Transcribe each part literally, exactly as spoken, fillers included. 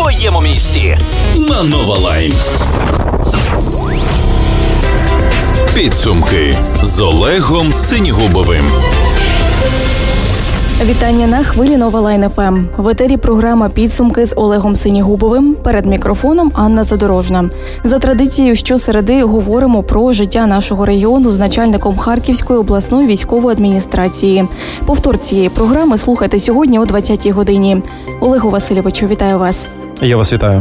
своєму місті. На Нова Лайн. Підсумки з Олегом Синігубовим. Вітання на хвилі Нова Лайн еф ем. В етері програма «Підсумки» з Олегом Синігубовим. Перед мікрофоном Анна Задорожна. За традицією щосереди говоримо про життя нашого регіону з начальником Харківської обласної військової адміністрації. Повтор цієї програми слухайте сьогодні о двадцятій годині. Олегу Васильовичу, вітаю вас. Я вас вітаю.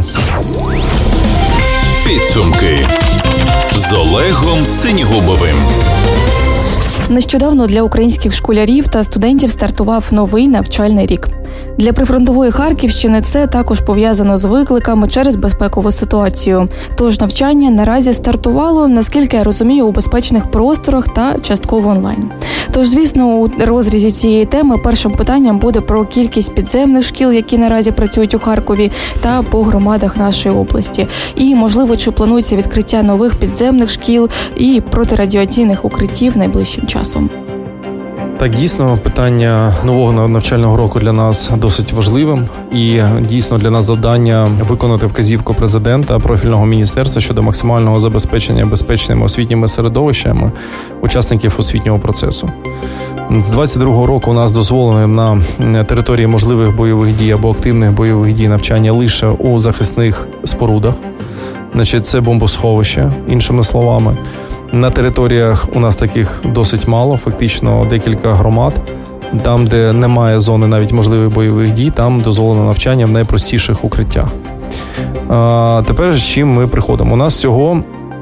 Підсумки з Олегом Синігубовим. Нещодавно для українських школярів та студентів стартував новий навчальний рік. Для прифронтової Харківщини це також пов'язано з викликами через безпекову ситуацію. Тож навчання наразі стартувало, наскільки я розумію, у безпечних просторах та частково онлайн. Тож, звісно, у розрізі цієї теми першим питанням буде про кількість підземних шкіл, які наразі працюють у Харкові, та по громадах нашої області. І, можливо, чи планується відкриття нових підземних шкіл і протирадіаційних укриттів найближчим часом. Так, дійсно, питання нового навчального року для нас досить важливим. І дійсно для нас завдання виконати вказівку президента, профільного міністерства щодо максимального забезпечення безпечними освітніми середовищами учасників освітнього процесу. З двадцять другого року у нас дозволено на території можливих бойових дій або активних бойових дій навчання лише у захисних спорудах. Значить, це бомбосховище, іншими словами. На територіях у нас таких досить мало, фактично декілька громад. Там, де немає зони навіть можливих бойових дій, там дозволено навчання в найпростіших укриттях. А тепер з чим ми приходимо? У нас всього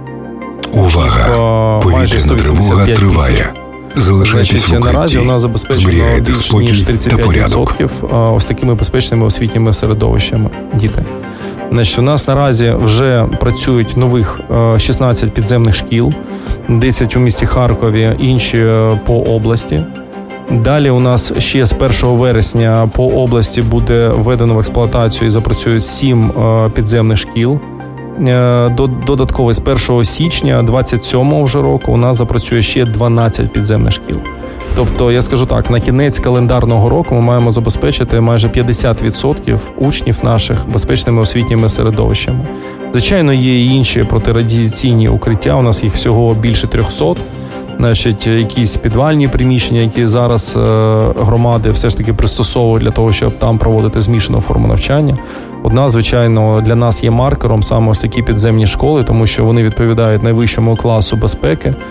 Увага! Повітряна тривога триває. Залишайтесь в укритті. Наразі у нас забезпечено більш ніж тридцять п'ять відсотків ось такими безпечними освітніми середовищами діти. Значить, у нас наразі вже працюють нових шістнадцять підземних шкіл, десять у місті Харкові, інші по області. Далі у нас ще з першого вересня по області буде введено в експлуатацію і запрацюють сім підземних шкіл. Додатково з першого січня двадцять сьомого вже року у нас запрацює ще дванадцять підземних шкіл. Тобто, я скажу так, на кінець календарного року ми маємо забезпечити майже п'ятдесят відсотків учнів наших безпечними освітніми середовищами. Звичайно, є і інші протирадіаційні укриття, у нас їх всього більше трьохсот. Значить, якісь підвальні приміщення, які зараз е, громади все ж таки пристосовують для того, щоб там проводити змішану форму навчання. Одна, звичайно, для нас є маркером саме ось такі підземні школи, тому що вони відповідають найвищому класу безпеки, е,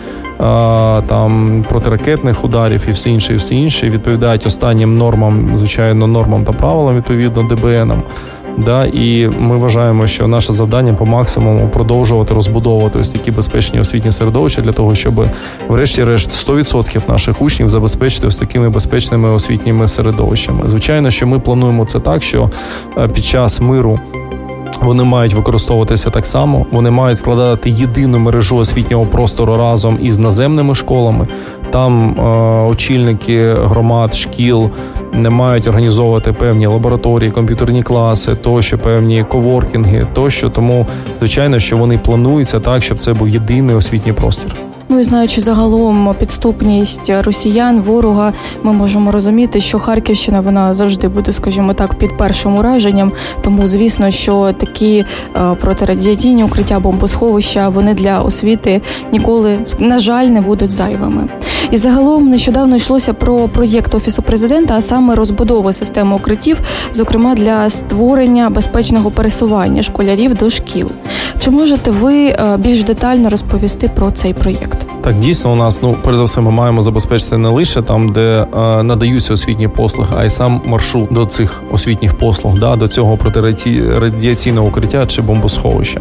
там протиракетних ударів і все інше, і все інше, відповідають останнім нормам, звичайно, нормам та правилам, відповідно, де бе енам. Да, і ми вважаємо, що наше завдання по максимуму продовжувати розбудовувати ось такі безпечні освітні середовища для того, щоб врешті-решт сто відсотків наших учнів забезпечити ось такими безпечними освітніми середовищами. Звичайно, що ми плануємо це так, що під час миру вони мають використовуватися так само, вони мають складати єдину мережу освітнього простору разом із наземними школами. Там е, очільники громад, шкіл не мають організовувати певні лабораторії, комп'ютерні класи, тощо, певні коворкінги, тощо. Тому, звичайно, що вони плануються так, щоб це був єдиний освітній простір. Ну і знаючи загалом підступність росіян, ворога, ми можемо розуміти, що Харківщина, вона завжди буде, скажімо так, під першим ураженням. Тому, звісно, що такі е, протирадіаційні укриття, бомбосховища, вони для освіти ніколи, на жаль, не будуть зайвими. І загалом нещодавно йшлося про проєкт Офісу президента, а саме розбудови системи укриттів, зокрема для створення безпечного пересування школярів до шкіл. Чи можете ви більш детально розповісти про цей проєкт? Так, дійсно, у нас, ну, перш за все, ми маємо забезпечити не лише там, де е, надаються освітні послуги, а й сам маршрут до цих освітніх послуг, да, до цього протирадіаційного укриття чи бомбосховища.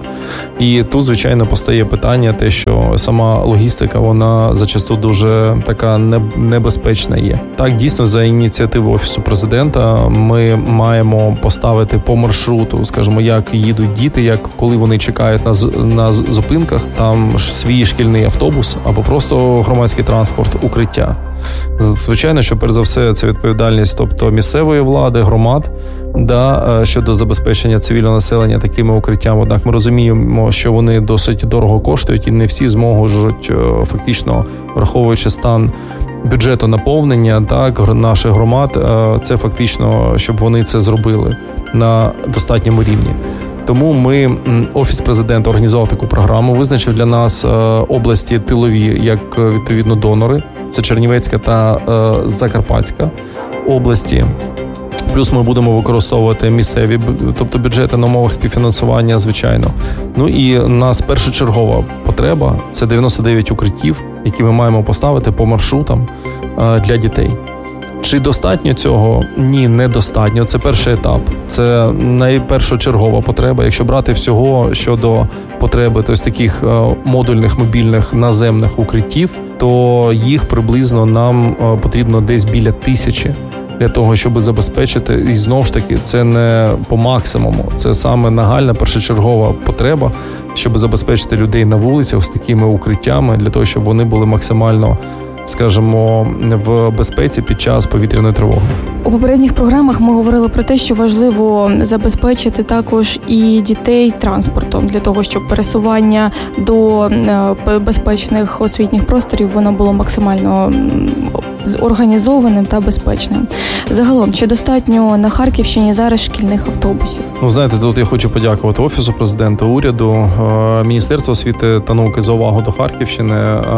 І тут, звичайно, постає питання, те, що сама логістика, вона зачасту дуже така небезпечна є. Так, дійсно, за ініціативою Офісу президента ми маємо поставити по маршруту, скажімо, як їдуть діти, як коли вони чекають на, на зупинках, там свій шкільний автобус або просто громадський транспорт, укриття. Звичайно, що перш за все це відповідальність, тобто місцевої влади, громад, да, щодо забезпечення цивільного населення такими укриттями. Однак ми розуміємо, що вони досить дорого коштують і не всі зможуть, фактично, враховуючи стан бюджету наповнення, так, наших громад, це фактично, щоб вони це зробили. на достатньому рівні. Тому ми, Офіс Президента організував таку програму, визначив для нас області тилові як, відповідно, донори. Це Чернівецька та Закарпатська області. Плюс ми будемо використовувати місцеві, тобто бюджети на умовах співфінансування, звичайно. Ну і у нас першочергова потреба – це дев'яносто дев'ять укриттів, які ми маємо поставити по маршрутам для дітей. Чи достатньо цього? Ні, недостатньо. Це перший етап. Це найпершочергова потреба. Якщо брати всього щодо потреби, тобто таких модульних мобільних наземних укриттів, то їх приблизно нам потрібно десь біля тисячі для того, щоб забезпечити. І знову ж таки, це не по максимуму. Це саме нагальна першочергова потреба, щоб забезпечити людей на вулицях з такими укриттями, для того, щоб вони були максимально, скажімо, в безпеці під час повітряної тривоги. У попередніх програмах ми говорили про те, що важливо забезпечити також і дітей транспортом, для того, щоб пересування до безпечних освітніх просторів воно було максимально організованим та безпечним. Загалом, чи достатньо на Харківщині зараз шкільних автобусів? Ну, знаєте, тут я хочу подякувати Офісу Президента, уряду, Міністерству освіти та науки за увагу до Харківщини.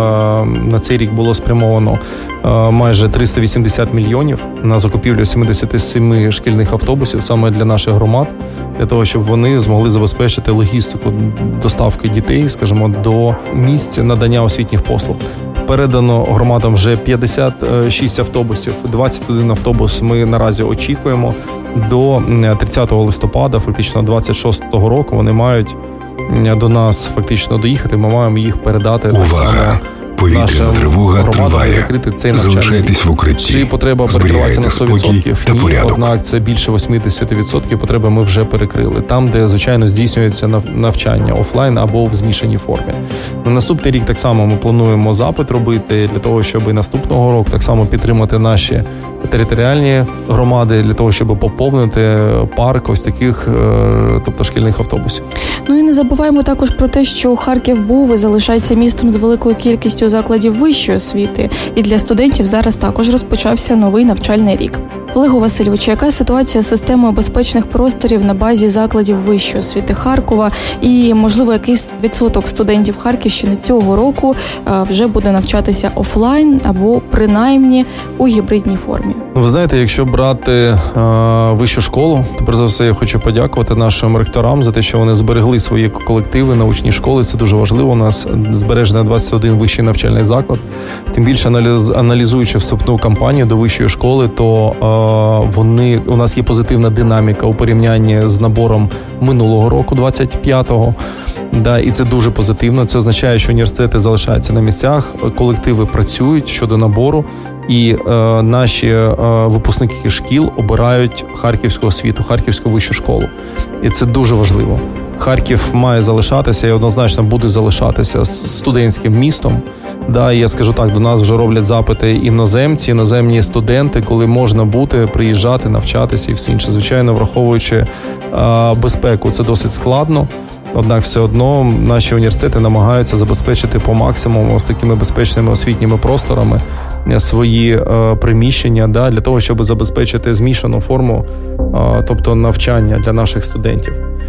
На цей рік було спрямовано майже триста вісімдесят мільйонів на закупівлю сімдесят сім шкільних автобусів саме для наших громад, для того, щоб вони змогли забезпечити логістику доставки дітей, скажімо, до місць надання освітніх послуг. Передано громадам вже п'ятдесят шість автобусів, двадцять один автобус ми наразі очікуємо. До тридцятого листопада, фактично двадцять шостого року, вони мають до нас фактично доїхати, ми маємо їх передати. Увага! Повітряна тривога триває. Закрити цей навчальний. Залишайтесь в укритті. Чи потреба перекривається на сто відсотків? Ні, однак це більше вісімдесят відсотків потреби ми вже перекрили. Там, де, звичайно, здійснюється навчання офлайн або в змішаній формі. На наступний рік так само ми плануємо запит робити для того, щоб і наступного року так само підтримати наші територіальні громади, для того, щоб поповнити парк ось таких, тобто шкільних автобусів. Ну і не забуваємо також про те, що Харків був і залишається містом з великою кількістю закладів вищої освіти. І для студентів зараз також розпочався новий навчальний рік. Олегу Васильовичу, яка ситуація з системою безпечних просторів на базі закладів вищої освіти Харкова? І, можливо, якийсь відсоток студентів Харківщини цього року вже буде навчатися офлайн або принаймні у гібридній формі? Ну, ви знаєте, якщо брати е, вищу школу, то, перш за все, я хочу подякувати нашим ректорам за те, що вони зберегли свої колективи, научні школи. Це дуже важливо. У нас збережено двадцять один вищий навчальний заклад. Тим більше, аналіз, аналізуючи вступну кампанію до вищої школи, то е, вони, у нас є позитивна динаміка у порівнянні з набором минулого року, двадцять п'ятого. Да, і це дуже позитивно. Це означає, що університети залишаються на місцях, колективи працюють щодо набору, і е, наші е, випускники шкіл обирають харківську освіту, харківську вищу школу. І це дуже важливо. Харків має залишатися і однозначно буде залишатися студентським містом. Да, і я скажу так, до нас вже роблять запити іноземці, іноземні студенти, коли можна бути, приїжджати, навчатися і все інше. Звичайно, враховуючи е, безпеку, це досить складно. Однак все одно наші університети намагаються забезпечити по максимуму з такими безпечними освітніми просторами свої е, приміщення, да, для того, щоб забезпечити змішану форму, е, тобто навчання для наших студентів.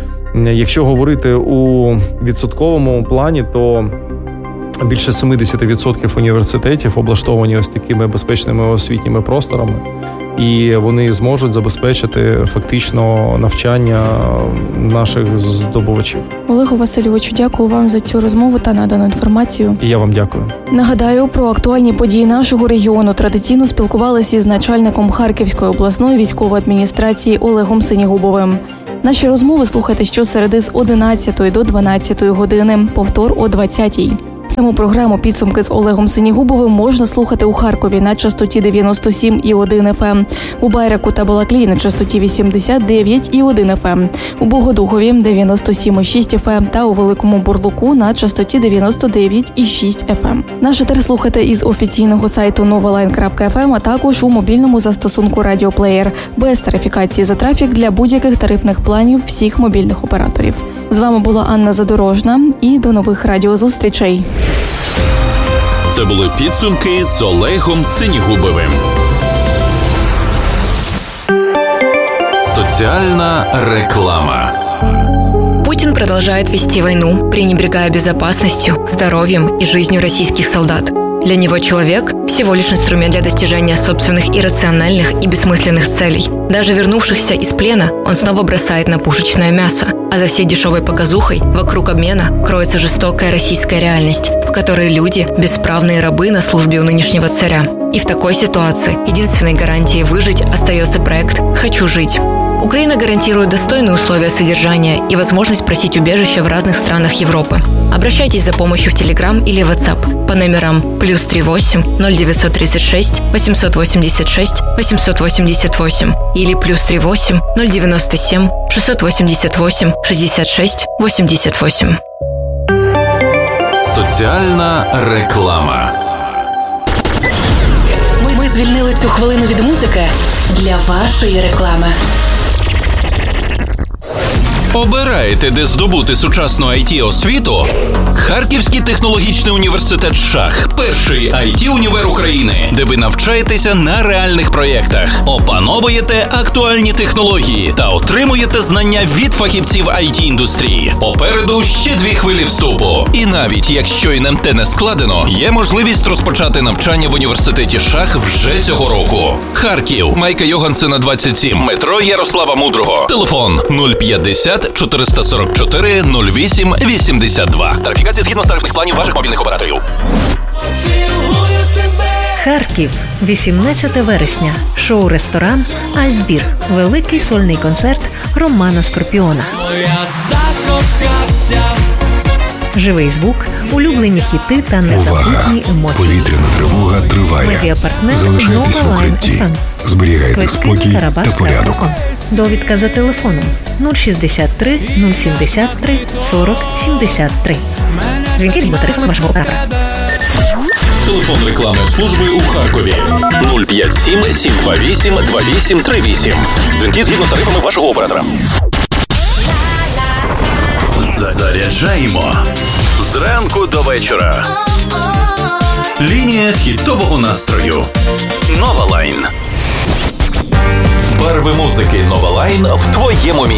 Якщо говорити у відсотковому плані, то більше сімдесят відсотків університетів облаштовані ось такими безпечними освітніми просторами, і вони зможуть забезпечити фактично навчання наших здобувачів. Олегу Васильовичу, дякую вам за цю розмову та надану інформацію. І я вам дякую. Нагадаю, про актуальні події нашого регіону традиційно спілкувалися із начальником Харківської обласної військової адміністрації Олегом Синігубовим. Наші розмови слухайте щосереди з одинадцятої до дванадцятої години, повтор о двадцятій. Саму програму «Підсумки з Олегом Синігубовим» можна слухати у Харкові на частоті дев'яносто сім і один еф ем, у Байраку та Балаклії на частоті вісімдесят дев'ять і один еф ем, у Богодухові дев'яносто сім і шість еф ем та у Великому Бурлуку на частоті дев'яносто дев'ять і шість еф ем. Наш етер слухайте із офіційного сайту новолайн крапка еф ем, а також у мобільному застосунку «Радіоплеєр» без тарифікації за трафік для будь-яких тарифних планів всіх мобільних операторів. З вами була Анна Задорожна і до нових радіозустрічей. Це були підсумки з Олегом Синігубовим. Соціальна реклама. Путин продолжает вести войну, пренебрегая безопасностью, здоровьем и жизнью российских солдат. Для него человек – всего лишь инструмент для достижения собственных иррациональных и бессмысленных целей. Даже вернувшихся из плена он снова бросает на пушечное мясо. А за всей дешевой показухой вокруг обмена кроется жестокая российская реальность, в которой люди – бесправные рабы на службе у нынешнего царя. И в такой ситуации единственной гарантией выжить остается проект «Хочу жить». Украина гарантирует достойные условия содержания и возможность просить убежища в разных странах Европы. Обращайтесь за помощью в Telegram или WhatsApp по номерам плюс три восемь ноль девятьсот тридцать шесть восемьсот восемьдесят шесть восемьсот восемьдесят восемь или плюс три восемь ноль девяносто семь шестьсот восемьдесят восемь шестьдесят шесть восемьдесят восемь. Соціальна реклама. Ми, ми звільнили цю хвилину від музики для вашої реклами. Обираєте, де здобути сучасну ай ті-освіту? Харківський технологічний університет «Шах» – перший ай ті-універ України, де ви навчаєтеся на реальних проєктах, опановуєте актуальні технології та отримуєте знання від фахівців ай ті-індустрії. Попереду ще дві хвилі вступу. І навіть якщо ін ем те не складено, є можливість розпочати навчання в університеті «Шах» вже цього року. Харків, Майка Йогансена, двадцять сім, метро Ярослава Мудрого. Телефон нуль п'ятдесят чотириста сорок чотири нуль вісім вісімдесят два. Тарифікація згідно з тарифних планів ваших мобільних операторів. Харків, вісімнадцяте вересня. Шоу-ресторан «Альтбір». Великий сольний концерт Романа Скорпіона. Живий звук, улюблені хіти та незабутні емоції. Повітряна тривога триває. Медіапартнер Залишайтесь в укритті. Зберігайте спокій та порядок. Довідка за телефоном нуль шістдесят три нуль сімдесят три сорок сімдесят три. Дзвінки зі тарифами вашого оператора. Телефон рекламної служби у Харкові нуль п'ять сім сім два вісім два вісім три вісім. Дзвінки згідно з тарифами вашого оператора. Заряджаємо зранку до вечора. Лінія хітового настрою. Нова Лайн. Барви музики Нова Лайн в твоєму місці.